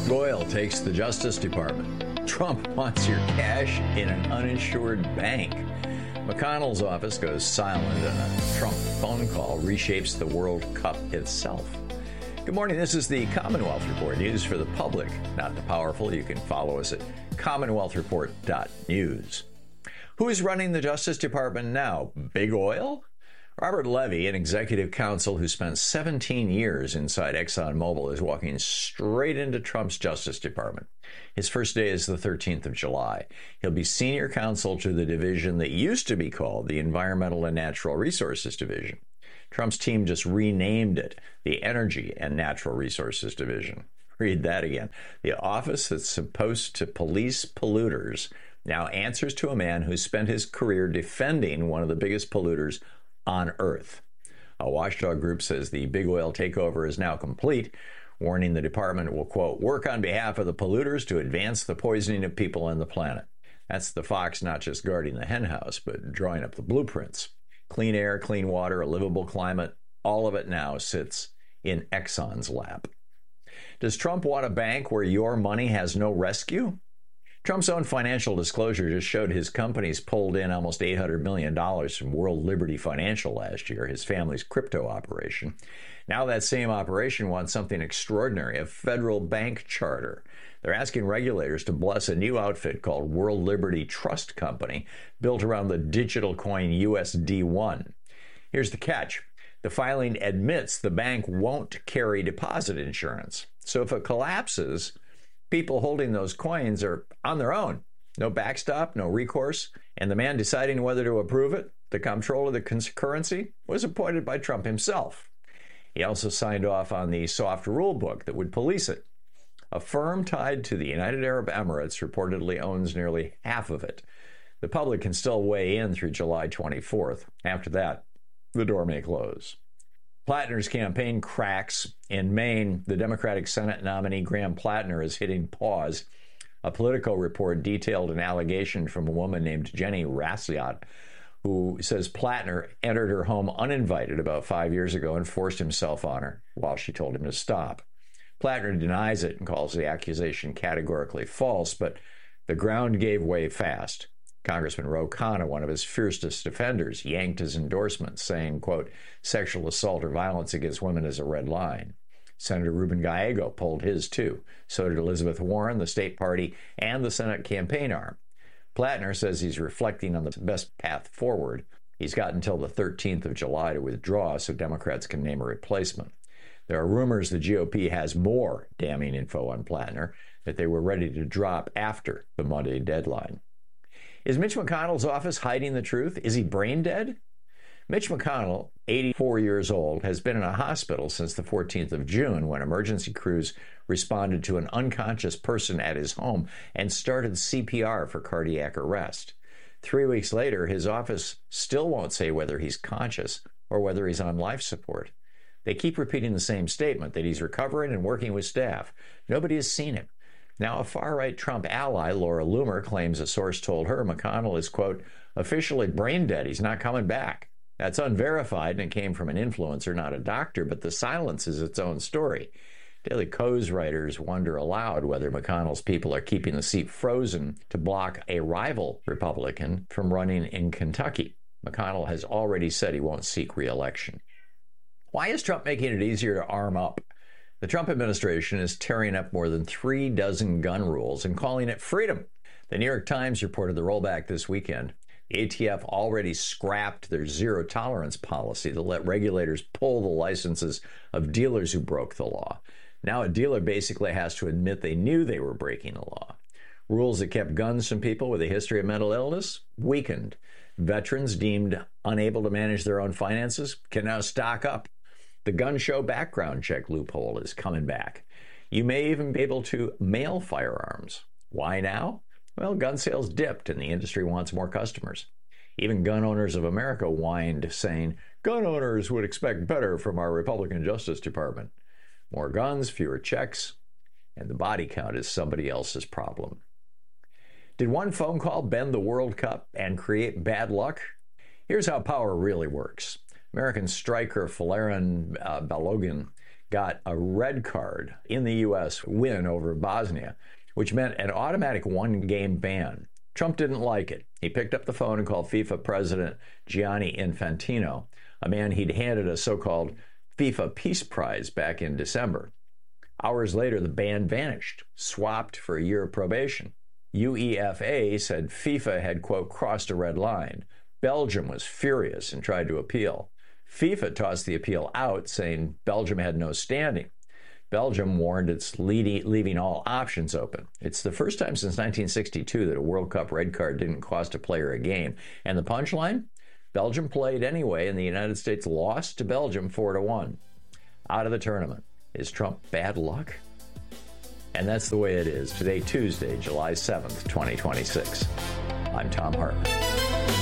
Goyle takes the Justice Department. Trump wants your cash in an uninsured bank. McConnell's office goes silent, and a Trump phone call reshapes the World Cup itself. Good morning. This is the Commonwealth Report, news for the public, not the powerful. You can follow us at commonwealthreport.news. Who is running the Justice Department now? Big Oil? Robert Levy, an executive counsel who spent 17 years inside ExxonMobil, is walking straight into Trump's Justice Department. His first day is the 13th of July. He'll be senior counsel to the division that used to be called the Environmental and Natural Resources Division. Trump's team just renamed it the Energy and Natural Resources Division. Read that again. The office that's supposed to police polluters now answers to a man who spent his career defending one of the biggest polluters on Earth. A watchdog group says the big oil takeover is now complete, warning the department will, quote, work on behalf of the polluters to advance the poisoning of people and the planet. That's the fox not just guarding the henhouse, but drawing up the blueprints. Clean air, clean water, a livable climate, all of it now sits in Exxon's lap. Does Trump want a bank where your money has no rescue? Trump's own financial disclosure just showed his companies pulled in almost $800 million from World Liberty Financial last year, his family's crypto operation. Now that same operation wants something extraordinary, a federal bank charter. They're asking regulators to bless a new outfit called World Liberty Trust Company, built around the digital coin USD1. Here's the catch. The filing admits the bank won't carry deposit insurance. So if it collapses, people holding those coins are on their own. No backstop, no recourse. And the man deciding whether to approve it, the comptroller of the currency, was appointed by Trump himself. He also signed off on the soft rule book that would police it. A firm tied to the United Arab Emirates reportedly owns nearly half of it. The public can still weigh in through July 24th. After that, the door may close. Plattner's campaign cracks. In Maine, the Democratic Senate nominee Graham Plattner is hitting pause. A Politico report detailed an allegation from a woman named Jenny Rassiot, who says Plattner entered her home uninvited about 5 years ago and forced himself on her while she told him to stop. Plattner denies it and calls the accusation categorically false, but the ground gave way fast. Congressman Ro Khanna, one of his fiercest defenders, yanked his endorsement, saying, quote, sexual assault or violence against women is a red line. Senator Ruben Gallego pulled his, too. So did Elizabeth Warren, the state party, and the Senate campaign arm. Plattner says he's reflecting on the best path forward. He's got until the 13th of July to withdraw so Democrats can name a replacement. There are rumors the GOP has more damning info on Plattner that they were ready to drop after the Monday deadline. Is Mitch McConnell's office hiding the truth? Is he brain dead? Mitch McConnell, 84 years old, has been in a hospital since the 14th of June when emergency crews responded to an unconscious person at his home and started CPR for cardiac arrest. 3 weeks later, his office still won't say whether he's conscious or whether he's on life support. They keep repeating the same statement that he's recovering and working with staff. Nobody has seen him. Now, a far-right Trump ally, Laura Loomer, claims a source told her McConnell is, quote, officially brain dead. He's not coming back. That's unverified, and it came from an influencer, not a doctor, but the silence is its own story. Daily Kos writers wonder aloud whether McConnell's people are keeping the seat frozen to block a rival Republican from running in Kentucky. McConnell has already said he won't seek re-election. Why is Trump making it easier to arm up? The Trump administration is tearing up more than 36 gun rules and calling it freedom. The New York Times reported the rollback this weekend. The ATF already scrapped their zero-tolerance policy that let regulators pull the licenses of dealers who broke the law. Now a dealer basically has to admit they knew they were breaking the law. Rules that kept guns from people with a history of mental illness weakened. Veterans deemed unable to manage their own finances can now stock up. The gun show background check loophole is coming back. You may even be able to mail firearms. Why now? Well, gun sales dipped and the industry wants more customers. Even Gun Owners of America whined, saying, gun owners would expect better from our Republican Justice Department. More guns, fewer checks, and the body count is somebody else's problem. Did one phone call bend the World Cup and create bad luck? Here's how power really works. American striker Folarin Balogun got a red card in the U.S. win over Bosnia, which meant an automatic one-game ban. Trump didn't like it. He picked up the phone and called FIFA President Gianni Infantino, a man he'd handed a so-called FIFA Peace Prize back in December. Hours later, the ban vanished, swapped for a year of probation. UEFA said FIFA had, quote, crossed a red line. Belgium was furious and tried to appeal. FIFA tossed the appeal out, saying Belgium had no standing. Belgium warned it's leaving all options open. It's the first time since 1962 that a World Cup red card didn't cost a player a game. And the punchline? Belgium played anyway, and the United States lost to Belgium 4-1. Out of the tournament. Is Trump bad luck? And that's the way it is. Today, Tuesday, July 7th, 2026. I'm Thom Hartmann.